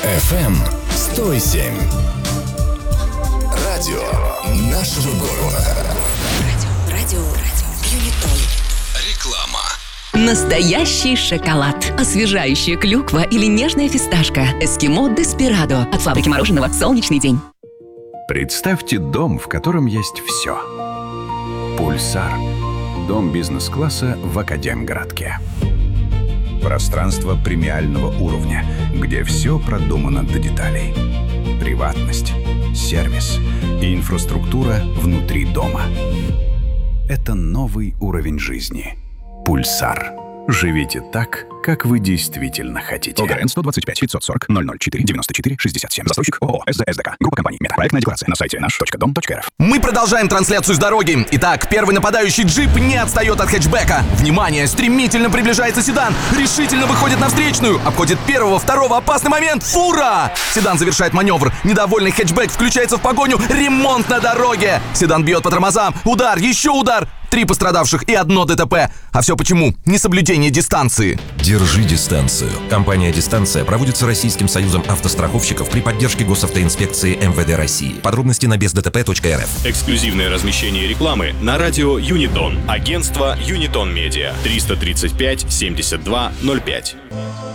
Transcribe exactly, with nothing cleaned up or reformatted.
эф эм сто семь. Радио нашего города. Радио, радио, радио. Юнитон. Реклама. Настоящий шоколад. Освежающая клюква или нежная фисташка. Эскимо Деспирадо. От фабрики мороженого «Солнечный день». Представьте дом, в котором есть все. Пульсар. Дом бизнес-класса в Академгородке. Пространство премиального уровня, где все продумано до деталей. Приватность, сервис и инфраструктура внутри дома. Это новый уровень жизни. Пульсар. Живите так, как вы действительно хотите. ОГРН сто двадцать пять пятьсот сорок ноль ноль четыре девяносто четыре шестьдесят семь. Застройщик ООО СДСДК. Группа компаний Мета. Проектная декларация на сайте наш точка дом точка эр эф. Мы продолжаем трансляцию с дороги. Итак, первый нападающий джип не отстает от хэтчбека. Внимание, стремительно приближается седан. Решительно выходит на встречную. Обходит первого, второго. Опасный момент. Фура! Седан завершает маневр. Недовольный хэтчбек включается в погоню. Ремонт на дороге. Седан бьет по тормозам. Удар, еще удар. Три пострадавших и одно ДТП. А все почему? Несоблюдение дистанции. Держи дистанцию. Компания «Дистанция» проводится Российским союзом автостраховщиков при поддержке госавтоинспекции эм вэ дэ России. Подробности на без дэ тэ пэ точка эр эф. Эксклюзивное размещение рекламы на радио Юнитон. Агентство Юнитон Медиа. триста тридцать пять семьдесят два ноль пять.